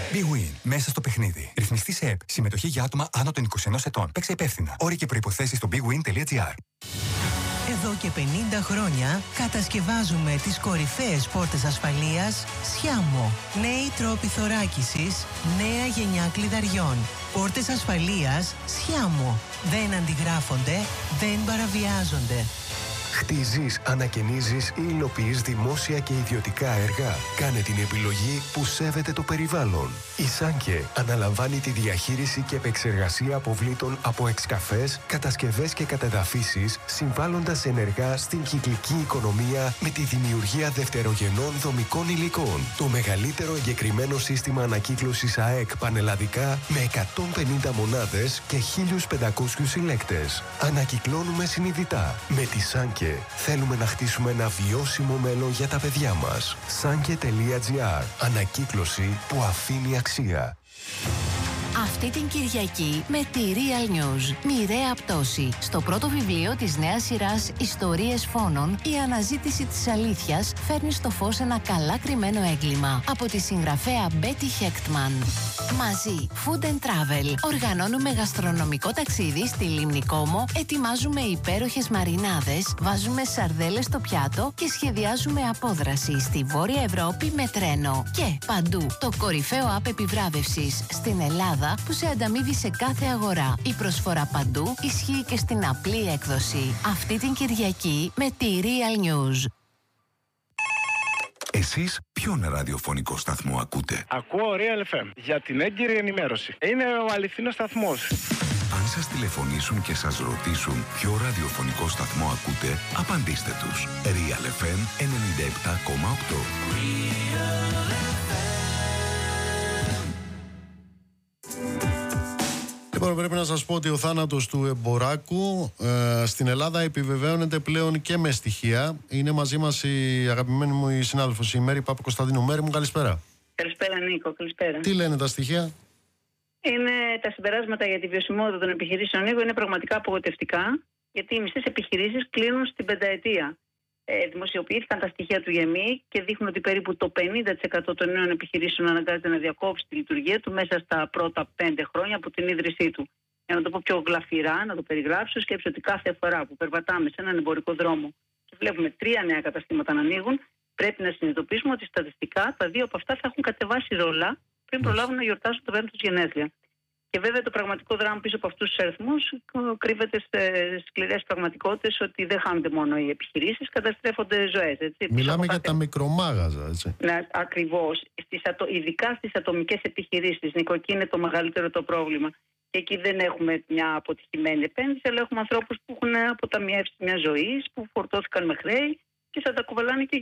Big Win. Μέσα στο παιχνίδι. Ρυθμιστή σε ΕΠ. Συμμετοχή για άτομα άνω των 21 ετών. Παίξε υπεύθυνα. Όροι και προϋποθέσεις στο bigwin.gr. Εδώ και 50 χρόνια κατασκευάζουμε τις κορυφαίες πόρτες ασφαλείας Sciamo. Νέοι τρόποι θωράκισης, νέα γενιά κλειδαριών. Πόρτες ασφαλείας Sciamo. Δεν αντιγράφονται, δεν παραβιάζονται. Χτίζεις, ανακαινίζεις ή υλοποιείς δημόσια και ιδιωτικά έργα. Κάνε την επιλογή που σέβεται το περιβάλλον. Η Σάνκε αναλαμβάνει τη διαχείριση και επεξεργασία αποβλήτων από εξκαφές, κατασκευές και κατεδαφίσεις, συμβάλλοντας ενεργά στην κυκλική οικονομία με τη δημιουργία δευτερογενών δομικών υλικών. Το μεγαλύτερο εγκεκριμένο σύστημα ανακύκλωσης ΑΕΚ πανελλαδικά με 150 μονάδες και 1.500 συλλέκτες. Ανακυκλώνουμε συνειδητά. Με τη Σάνκε θέλουμε να χτίσουμε ένα βιώσιμο μέλλον για τα παιδιά μας. Sanke.gr. Ανακύκλωση που αφήνει αξία. Αυτή την Κυριακή με τη Real News. Μοιραία πτώση. Στο πρώτο βιβλίο της νέας σειράς Ιστορίες Φόνων, η αναζήτηση της αλήθειας φέρνει στο φως ένα καλά κρυμμένο έγκλημα. Από τη συγγραφέα Betty Hechtman. Μαζί, Food and Travel. Οργανώνουμε γαστρονομικό ταξίδι στη Λίμνη Κόμο, ετοιμάζουμε υπέροχες μαρινάδες, βάζουμε σαρδέλες στο πιάτο και σχεδιάζουμε απόδραση στη Βόρεια Ευρώπη με τρένο. Και παντού, το κορυφαίο app επιβράβευσης στην Ελλάδα που σε ανταμείβει σε κάθε αγορά. Η προσφορά παντού ισχύει και στην απλή έκδοση. Αυτή την Κυριακή με τη Real News. Εσείς ποιον ραδιοφωνικό σταθμό ακούτε? Ακούω Real FM για την έγκυρη ενημέρωση. Είναι ο αληθινός σταθμός. Αν σας τηλεφωνήσουν και σας ρωτήσουν ποιο ραδιοφωνικό σταθμό ακούτε, απαντήστε τους. Real FM 97,8. Λοιπόν, πρέπει να σας πω ότι ο θάνατος του Εμποράκου στην Ελλάδα επιβεβαιώνεται πλέον και με στοιχεία. Είναι μαζί μας η αγαπημένη μου η συνάδελφος, η Μέρη Παπακοσταντίνου. Μέρη μου, καλησπέρα. Καλησπέρα, Νίκο, καλησπέρα. Τι λένε τα στοιχεία? Είναι τα συμπεράσματα για τη βιωσιμότητα των επιχειρήσεων, Νίκο, είναι πραγματικά απογοητευτικά, γιατί οι μισές επιχειρήσεις κλείνουν στην πενταετία. Δημοσιοποιήθηκαν τα στοιχεία του ΓΕΜΗ και δείχνουν ότι περίπου το 50% των νέων επιχειρήσεων αναγκάζεται να διακόψει τη λειτουργία του μέσα στα πρώτα 5 χρόνια από την ίδρυσή του. Για να το πω πιο γλαφυρά, να το περιγράψω, σκέψω ότι κάθε φορά που περπατάμε σε έναν εμπορικό δρόμο και βλέπουμε 3 νέα καταστήματα να ανοίγουν, πρέπει να συνειδητοποιήσουμε ότι στατιστικά τα 2 από αυτά θα έχουν κατεβάσει ρόλα πριν προλάβουν να γιορτάσουν το 5ο του γενέθλια. Και βέβαια το πραγματικό δράμα πίσω από αυτούς τους αριθμούς κρύβεται σε σκληρές πραγματικότητες, ότι δεν χάνονται μόνο οι επιχειρήσεις, καταστρέφονται ζωές. Έτσι. Μιλάμε για τα μικρομάγαζα, έτσι. Ναι, ακριβώς. Ειδικά στις ατομικές επιχειρήσεις, Νίκο, εκεί είναι το μεγαλύτερο το πρόβλημα. Και εκεί δεν έχουμε μια αποτυχημένη επένδυση, αλλά έχουμε ανθρώπους που έχουν αποταμιεύσει μια ζωή, που φορτώθηκαν με χρέη και θα τα κουβαλάνε και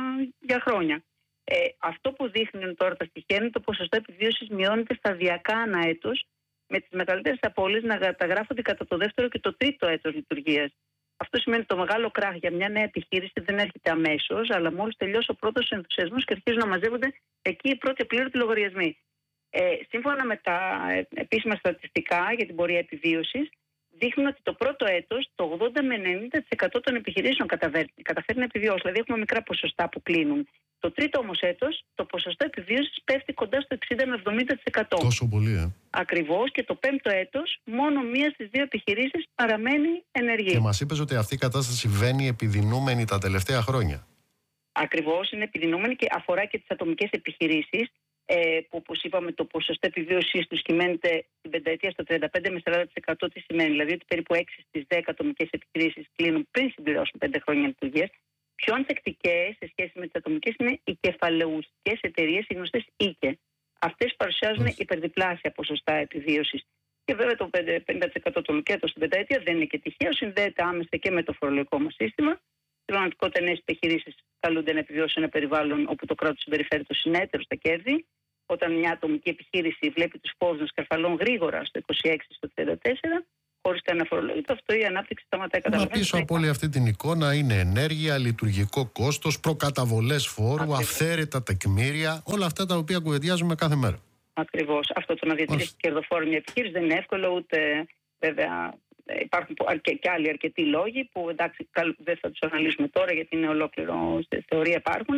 για χρόνια. Αυτό που δείχνουν τώρα τα στοιχεία είναι το ποσοστό επιβίωσης μειώνεται σταδιακά ανά έτος, με τις μεγαλύτερες απώλειες να καταγράφονται κατά το 2ο και το 3ο έτος λειτουργίας. Αυτό σημαίνει ότι το μεγάλο κράχ για μια νέα επιχείρηση δεν έρχεται αμέσως, αλλά μόλις τελειώσει ο πρώτος ενθουσιασμός και αρχίζουν να μαζεύονται εκεί οι πρώτοι απλήρωτοι λογαριασμοί. Σύμφωνα με τα επίσημα στατιστικά για την πορεία επιβίωσης, δείχνουν ότι το πρώτο έτος το 80 με 90% των επιχειρήσεων καταφέρει να επιβιώσει. Δηλαδή έχουμε μικρά ποσοστά που κλείνουν. Το τρίτο όμως έτος το ποσοστό επιβίωσης πέφτει κοντά στο 60 με 70%. Τόσο πολύ, Ακριβώς, και το 5ο έτος μόνο 1 στις 2 επιχειρήσεις παραμένει ενεργή. Και μας είπες ότι αυτή η κατάσταση βαίνει επιδεινούμενη τα τελευταία χρόνια. Ακριβώς, είναι επιδεινούμενη και αφορά και τις ατομικές επιχειρήσεις, που όπως είπαμε το ποσοστό επιβίωσης τους κυμαίνεται την πενταετία στο 35 με 40%. Τι σημαίνει? Δηλαδή ότι περίπου 6 στις 10 ατομικές επιχειρήσεις κλείνουν πριν συμπληρώσουν 5 χρόνια λειτουργίας. Πιο ανθεκτικές σε σχέση με τις ατομικές είναι οι κεφαλαιουχικές εταιρείες, οι γνωστές ΙΚΕ. Αυτές παρουσιάζουν υπερδιπλάσια ποσοστά επιβίωσης. Και βέβαια το 50% των λουκέτων στην πενταετία δεν είναι και τυχαίο, συνδέεται άμεσα και με το φορολογικό μας σύστημα. Στην πραγματικότητα, νέες επιχειρήσεις καλούνται να επιβιώσουν ένα περιβάλλον όπου το κράτος συμπεριφέρει το συνέτερο στα κέρδη. Όταν μια ατομική επιχείρηση βλέπει τους φόρους να σκαρφαλώνουν γρήγορα στο 26, στο 34, χωρίς κανένα φορολογικό, αυτό η ανάπτυξη σταματάει κατά βάση. Πίσω από όλη αυτή την εικόνα είναι ενέργεια, λειτουργικό κόστος, προκαταβολές φόρου, αυθαίρετα τεκμήρια, όλα αυτά τα οποία κουβεντιάζουμε κάθε μέρα. Ακριβώς. Αυτό το να διατηρήσει κερδοφόρο μια επιχείρηση δεν είναι εύκολο, ούτε βέβαια υπάρχουν και άλλοι αρκετοί λόγοι που εντάξει δεν θα τους αναλύσουμε τώρα γιατί είναι ολόκληρο θεωρία υπάρχουν.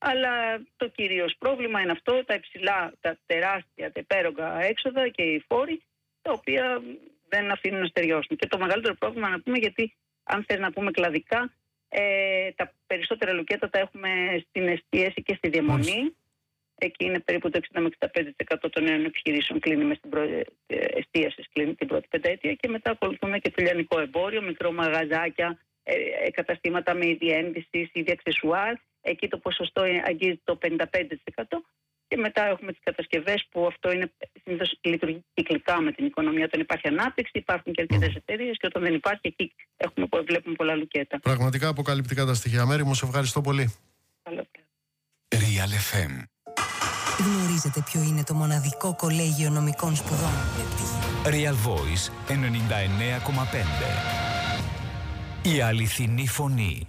Αλλά το κυρίως πρόβλημα είναι αυτό, τα υψηλά, τα τεράστια, τα υπέρογκα έξοδα και οι φόροι, τα οποία δεν αφήνουν να στεριώσουν. Και το μεγαλύτερο πρόβλημα να πούμε, γιατί αν θες να πούμε κλαδικά, τα περισσότερα λουκέτα τα έχουμε στην εστίαση και στη διαμονή. Εκεί είναι περίπου το 60 με 65% των νέων επιχειρήσεων κλείνει με στην εστίαση, κλείνει την πρώτη πενταετία, και μετά ακολουθούμε και το λιανικό εμπόριο, μικρό μαγαζάκια, καταστήματα με είδη ένδυσης, είδη αξεσουάρ. Εκεί το ποσοστό αγγίζει το 55%. Και μετά έχουμε τις κατασκευές, που αυτό είναι συνήθως λειτουργεί κυκλικά με την οικονομία. Όταν υπάρχει ανάπτυξη, υπάρχουν και αρκετές εταιρείες, και όταν δεν υπάρχει, εκεί βλέπουμε πολλά λουκέτα. Πραγματικά αποκαλυπτικά τα στοιχεία. Μέρη μου, σε ευχαριστώ πολύ. Real FM. Γνωρίζετε ποιο είναι το μοναδικό κολέγιο νομικών σπουδών? Real Voice 99,5. Η αληθινή φωνή.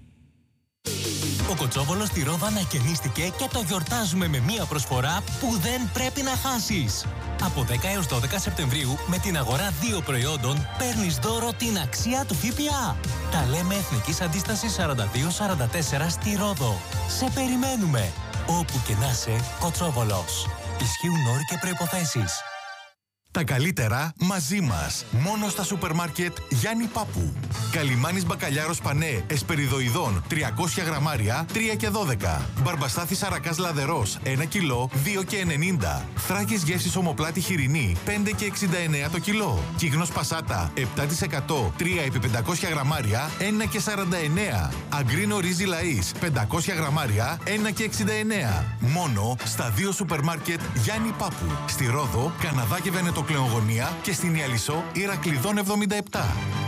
Ο Κοτσόβολος στη Ρόδο ανακαινίστηκε και το γιορτάζουμε με μία προσφορά που δεν πρέπει να χάσεις. Από 10 έως 12 Σεπτεμβρίου, με την αγορά 2 προϊόντων, παίρνεις δώρο την αξία του ΦΠΑ. Τα λέμε Εθνικής Αντίστασης 42-44 στη Ρόδο. Σε περιμένουμε. Όπου και να είσαι, Κοτσόβολος. Ισχύουν όροι και προϋποθέσεις. Τα καλύτερα μαζί μας. Μόνο στα σούπερ μάρκετ Γιάννη Πάπου. Καλιμάνης μπακαλιάρος πανέ εσπεριδοειδών 300 γραμμάρια 3 και 12. Μπαρμπαστάθης αρακάς λαδερός 1 κιλό 2 και 90. Θράκες γεύσης ομοπλάτη χοιρινή 5 και 69 το κιλό. Κύγνος πασάτα 7% 3 επί 500 γραμμάρια 1 και 49. Αγκρίνο ρύζι λαΐς 500 γραμμάρια 1 και 69. Μόνο στα 2 σούπερ μάρκετ Γιάννη Πάπου. Στη Ρόδο, Καναδά και Βενετοκλεογωνία, και στην Ιαλισσό Ηρακλειδών 77.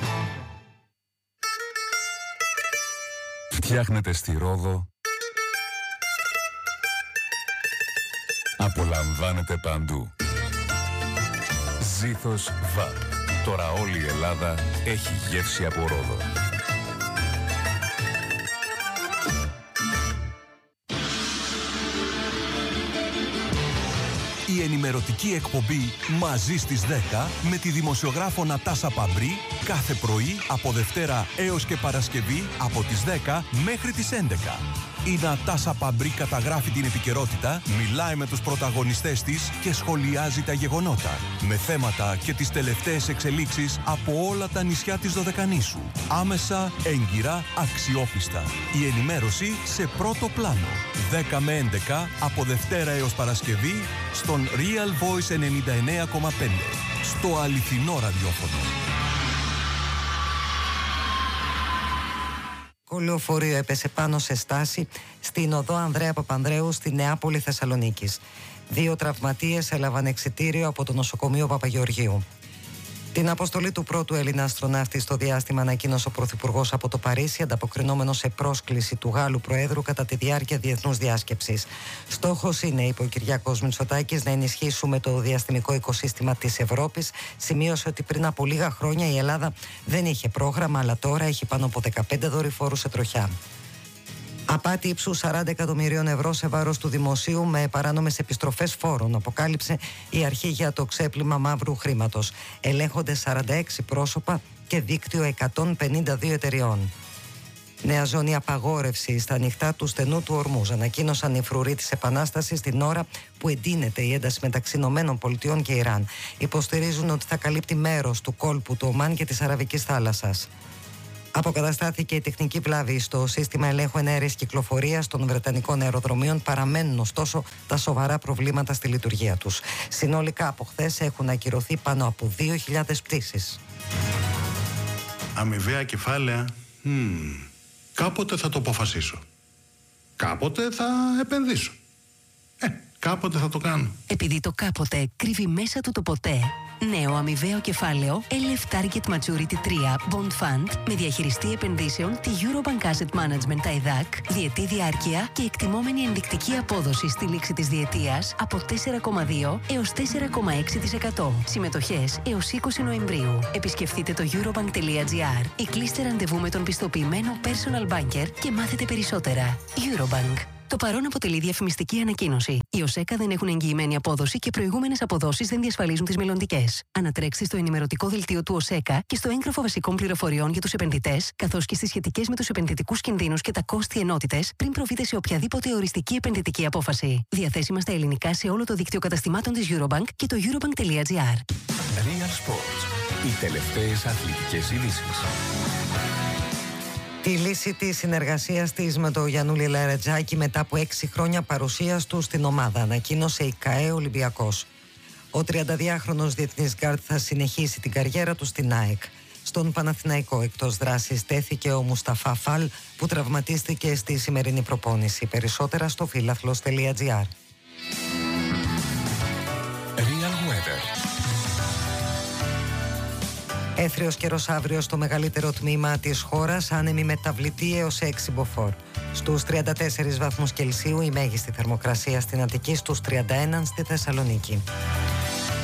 Φτιάχνετε στη Ρόδο. Απολαμβάνετε παντού. Ζήθος ΒΑΠ. Τώρα όλη η Ελλάδα έχει γεύση από Ρόδο. Η ενημερωτική εκπομπή «Μαζί στις 10» με τη δημοσιογράφο Νατάσα Παμπρί, κάθε πρωί από Δευτέρα έως και Παρασκευή από τις 10 μέχρι τις 11. Η Νατάσα Παμπρί καταγράφει την επικαιρότητα, μιλάει με τους πρωταγωνιστές της και σχολιάζει τα γεγονότα, με θέματα και τις τελευταίες εξελίξεις από όλα τα νησιά της Δωδεκανήσου. Άμεσα, έγκυρα, αξιόπιστα. Η ενημέρωση σε πρώτο πλάνο. 10 με 11 από Δευτέρα έως Παρασκευή στον Real Voice 99,5. Στο αληθινό ραδιόφωνο. Λεωφορείο έπεσε πάνω σε στάση στην οδό Ανδρέα Παπανδρέου στη Νεάπολη Θεσσαλονίκης. 2 τραυματίες έλαβαν εξιτήριο από το νοσοκομείο Παπαγεωργίου. Την αποστολή του πρώτου Έλληνα αστροναύτη στο διάστημα ανακοίνωσε ο Πρωθυπουργός από το Παρίσι, ανταποκρινόμενος σε πρόσκληση του Γάλλου Προέδρου κατά τη διάρκεια διεθνούς διάσκεψης. Στόχος είναι, είπε ο Κυριάκος Μητσοτάκης, να ενισχύσουμε το διαστημικό οικοσύστημα της Ευρώπης. Σημείωσε ότι πριν από λίγα χρόνια η Ελλάδα δεν είχε πρόγραμμα, αλλά τώρα έχει πάνω από 15 δορυφόρους σε τροχιά. Απάτη ύψους 40 εκατομμυρίων ευρώ σε βάρος του δημοσίου με παράνομες επιστροφές φόρων, αποκάλυψε η αρχή για το ξέπλυμα μαύρου χρήματος. Ελέγχονται 46 πρόσωπα και δίκτυο 152 εταιριών. Νέα ζώνη απαγόρευση στα ανοιχτά του στενού του Ορμούζ, ανακοίνωσαν οι φρουροί της Επανάστασης την ώρα που εντείνεται η ένταση μεταξύ ΗΠΑ και Ιράν. Υποστηρίζουν ότι θα καλύπτει μέρος του κόλπου του Ομάν και της Αραβικής θάλασσας. Αποκαταστάθηκε η τεχνική βλάβη στο σύστημα ελέγχου εναέρειας κυκλοφορίας των Βρετανικών αεροδρομίων. Παραμένουν ωστόσο τα σοβαρά προβλήματα στη λειτουργία τους. Συνολικά από χθες έχουν ακυρωθεί πάνω από 2.000 πτήσεις. Αμοιβαία κεφάλαια. Κάποτε θα το αποφασίσω. Κάποτε θα επενδύσω. Κάποτε θα το κάνω. Επειδή το κάποτε κρύβει μέσα του το ποτέ. Νέο αμοιβαίο κεφάλαιο LF Target Maturity 3 Bond Fund με διαχειριστή επενδύσεων τη Eurobank Asset Management TAIDAC, διετή διάρκεια και εκτιμόμενη ενδεικτική απόδοση στη λήξη της διετίας από 4,2 έως 4,6%. Συμμετοχές έως 20 Νοεμβρίου. Επισκεφτείτε το eurobank.gr ή κλείστε ραντεβού με τον πιστοποιημένο personal banker και μάθετε περισσότερα. Eurobank. Το παρόν αποτελεί διαφημιστική ανακοίνωση. Οι ΟΣΕΚΑ δεν έχουν εγγυημένη απόδοση και προηγούμενες αποδόσεις δεν διασφαλίζουν τις μελλοντικές. Ανατρέξτε στο ενημερωτικό δελτίο του ΟΣΕΚΑ και στο έγγραφο βασικών πληροφοριών για τους επενδυτές, καθώς και στις σχετικές με τους επενδυτικούς κινδύνους και τα κόστη ενότητες, πριν προβείτε σε οποιαδήποτε οριστική επενδυτική απόφαση. Διαθέσιμα στα ελληνικά σε όλο το δίκτυο καταστημάτων της Eurobank και το eurobank.gr. Real Sports. Οι τελευταίες αθλητικές ειδήσεις. Τη λύση της συνεργασίας της με τον Γιαννούλη Λαρετζάκη μετά από 6 χρόνια παρουσίας του στην ομάδα, ανακοίνωσε η ΚΑΕ Ολυμπιακός. Ο 32χρονος διεθνής γκάρντ θα συνεχίσει την καριέρα του στην ΑΕΚ. Στον Παναθηναϊκό εκτός δράσης τέθηκε ο Μουσταφά Φαλ, που τραυματίστηκε στη σημερινή προπόνηση. Περισσότερα στο φίλαθλος.gr. Real Weather. Έθριος καιρός αύριο στο μεγαλύτερο τμήμα της χώρας, άνεμη μεταβλητή έως 6 μποφόρ. Στους 34 βαθμούς Κελσίου η μέγιστη θερμοκρασία στην Αττική, στους 31 στη Θεσσαλονίκη.